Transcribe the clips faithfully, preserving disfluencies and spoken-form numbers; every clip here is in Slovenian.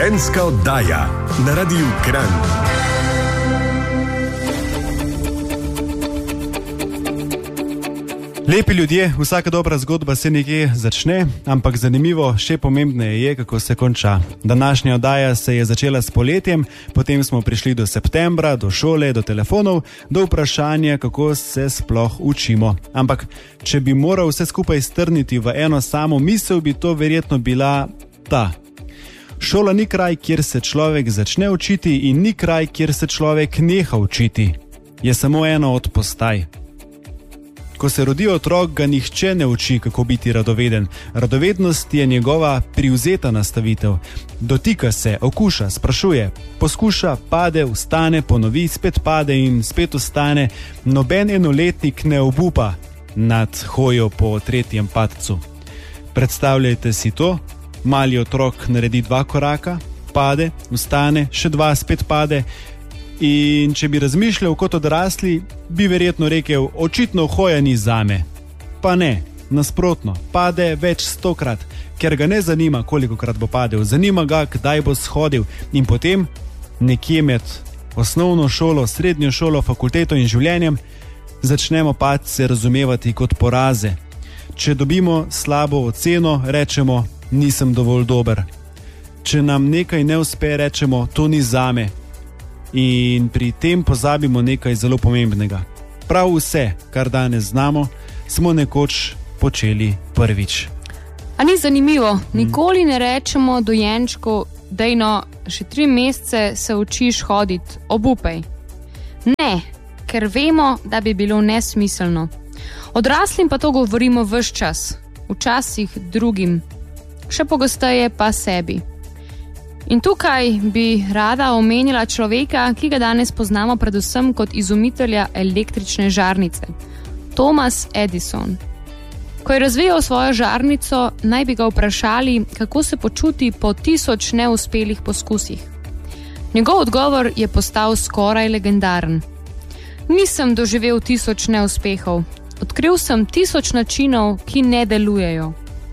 Življenjska oddaja na Radiu Kranj. Lepi ljudje, vsaka dobra zgodba se nekje začne, ampak zanimivo, še pomembneje je, kako se konča. Današnja oddaja se je začela s poletjem, potem smo prišli do septembra, do šole, do telefonov, do vprašanja, kako se sploh učimo. Ampak, če bi moral vse skupaj strniti v eno samo misel, bi to verjetno bila ta. Šola ni kraj, kjer se človek začne učiti, in ni kraj, kjer se človek neha učiti. Je samo eno od postaj. Ko se rodi otrok, ga nihče ne uči, kako biti radoveden. Radovednost je njegova privzeta nastavitev. Dotika se, okuša, sprašuje, poskuša, pade, vstane, ponovi, spet pade in spet vstane. Noben enoletnik ne obupa nad hojo po tretjem padcu. Predstavljajte si to. Mali otrok naredi dva koraka, pade, vstane, še dva, spet pade. In če bi razmišljal kot odrasli, bi verjetno rekel, očitno hoja ni zame. Pa ne, nasprotno, pade več stokrat, ker ga ne zanima, kolikokrat bo padel, zanima ga, kdaj bo shodil. In potem, nekje med osnovno šolo, srednjo šolo, fakulteto in življenjem, začnemo padce razumevati kot poraze. Če dobimo slabo oceno, rečemo, nisem dovolj dober. Če nam nekaj ne uspe, rečemo, to ni zame. In pri tem pozabimo nekaj zelo pomembnega. Prav vse, kar danes znamo, smo nekoč počeli prvič. A ni zanimivo? Nikoli ne rečemo dojenčku, dejno, še tri mesece se učiš hoditi, obupaj. Ne, ker vemo, da bi bilo nesmiselno. Odraslim pa to govorimo ves čas, včasih drugim, še pogosteje pa sebi. In tukaj bi rada omenila človeka, ki ga danes poznamo predvsem kot izumitelja električne žarnice. Thomas Edison. Ko je razvijal svojo žarnico, naj bi ga vprašali, kako se počuti po tisoč neuspelih poskusih. Njegov odgovor je postal skoraj legendaren. Nisem doživel tisoč neuspehov. Odkril sem tisoč načinov, ki ne delujejo.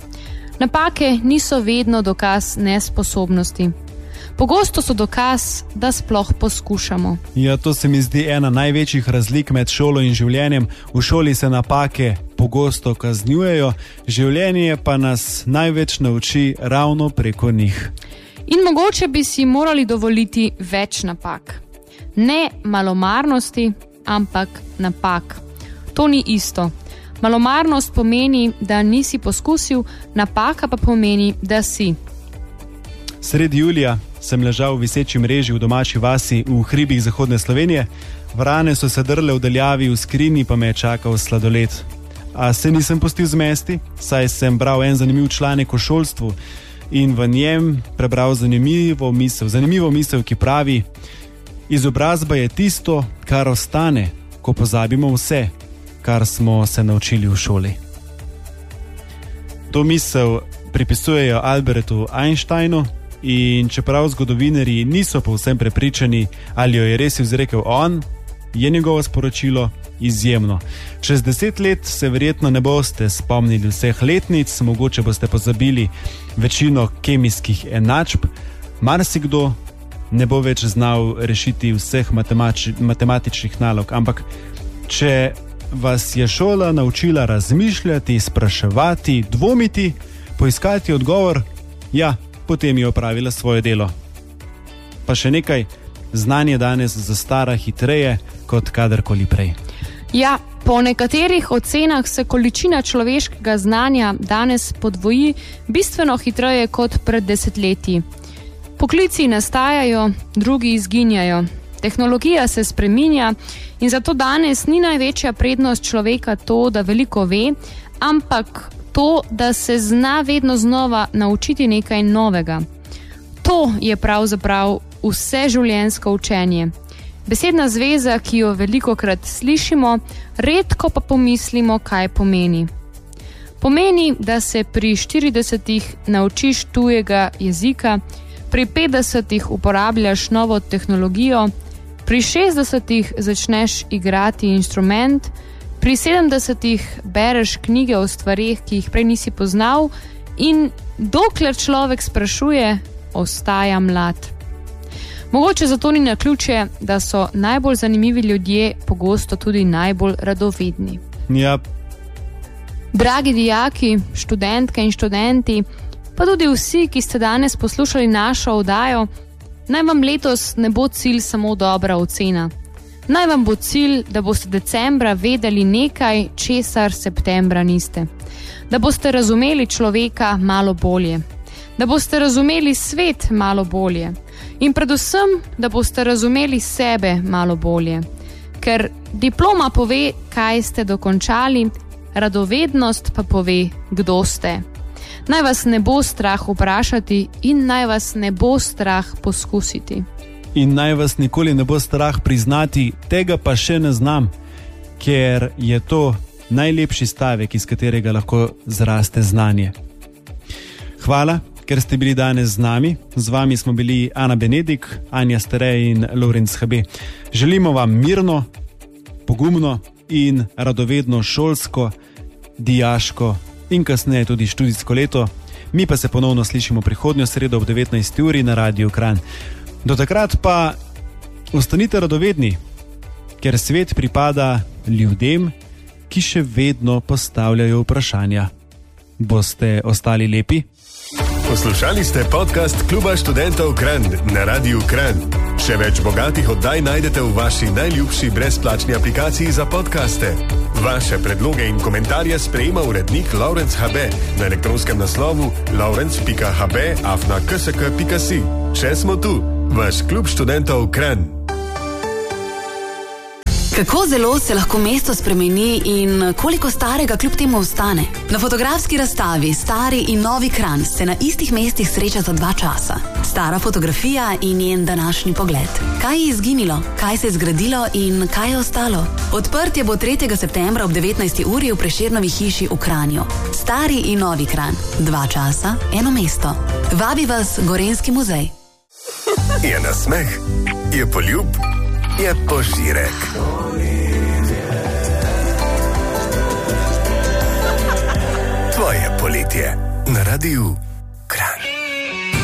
Napake niso vedno dokaz nesposobnosti. Pogosto so dokaz, da sploh poskušamo. Ja, to se mi zdi ena največjih razlik med šolo in življenjem. V šoli se napake pogosto kaznjujejo, življenje pa nas največ nauči ravno preko njih. In mogoče bi si morali dovoliti več napak. Ne malomarnosti, ampak napak. To ni isto. Malomarnost pomeni, da nisi poskusil, napaka pa pomeni, da si. Sredi julija sem ležal v viseči mreži v domači vasi v hribih zahodne Slovenije. Vrane so se drle v daljavi, v skrini pa me je čakal sladoled. A se nisem pustil zmesti, saj sem bral en zanimiv članek o šolstvu in v njem prebral zanimivo misel, zanimivo misel, ki pravi: izobrazba je tisto, kar ostane, ko pozabimo vse, kar smo se naučili v šoli. To misel pripisujejo Albertu Einsteinu. In čeprav zgodovinarji niso povsem prepričani, ali jo je res izrekel on, je njegovo sporočilo izjemno. Čez deset let se verjetno ne boste spomnili vseh letnic, mogoče boste pozabili večino kemijskih enačb, marsikdo ne bo več znal rešiti vseh matematič- matematičnih nalog. Ampak če vas je šola naučila razmišljati, spraševati, dvomiti, poiskati odgovor, ja, potem je opravila svoje delo. Pa še nekaj, znanje danes zastara hitreje kot kadarkoli prej. Ja, po nekaterih ocenah se količina človeškega znanja danes podvoji bistveno hitreje kot pred desetletji. Poklici nastajajo, drugi izginjajo. Tehnologija se spreminja in zato danes ni največja prednost človeka to, da veliko ve, ampak to, da se zna vedno znova naučiti nekaj novega. To je pravzaprav vse življenjsko učenje. Besedna zveza, ki jo velikokrat slišimo, redko pa pomislimo, kaj pomeni. Pomeni, da se pri štiridesetih naučiš tujega jezika, pri petdesetih uporabljaš novo tehnologijo, pri šestdesetih začneš igrati instrument, pri sedemdesetih bereš knjige o stvareh, ki jih prej nisi poznal, in dokler človek sprašuje, ostaja mlad. Mogoče zato ni naključje, da so najbolj zanimivi ljudje pogosto tudi najbolj radovedni. Ja. Dragi dijaki, študentke in študenti, pa tudi vsi, ki ste danes poslušali našo oddajo, naj vam letos ne bo cilj samo dobra ocena. Naj vam bo cilj, da boste decembra vedeli nekaj, česar septembra niste. Da boste razumeli človeka malo bolje. Da boste razumeli svet malo bolje. In predvsem, da boste razumeli sebe malo bolje. Ker diploma pove, kaj ste dokončali, radovednost pa pove, kdo ste. Naj vas ne bo strah vprašati in naj vas ne bo strah poskusiti. In naj vas nikoli ne bo strah priznati, tega pa še ne znam, ker je to najlepši stavek, iz katerega lahko zraste znanje. Hvala, ker ste bili danes z nami. Z vami smo bili Ana Benedik, Anja Sterej in Lovrenc H B. Želimo vam mirno, pogumno in radovedno šolsko, dijaško in kasneje tudi študijsko leto. Mi pa se ponovno slišimo prihodnjo sredo ob devetnajsti uri na Radiu Kranj. Do takrat pa ostanite radovedni, ker svet pripada ljudem, ki še vedno postavljajo vprašanja. Boste ostali lepi? Poslušali ste podcast Kluba študentov Kranj na Radiu Kranj. Še več bogatih oddaj najdete v vaši najljubši brezplačni aplikaciji za podcaste. Vaše predloge in komentarje sprejema urednik Lovrenc H B na elektronskem naslovu lovrenc pika h b afna k s k pika si. Še smo tu, vaš Klub študentov Kranj. Kako zelo se lahko mesto spremeni in koliko starega kljub temu ostane? Na fotografski razstavi Stari in Novi Kranj se na istih mestih sreča za dva časa. Stara fotografija in njen današnji pogled. Kaj je izginilo, kaj se je zgradilo in kaj je ostalo? Odprtje bo tretjega septembra ob devetnajsti uri v Prešernovi hiši v Kranju. Stari in Novi Kranj. Dva časa, eno mesto. Vabi vas Gorenjski muzej. Je nasmeh, je poljub, je požirek. Tvoje poletje na Radiu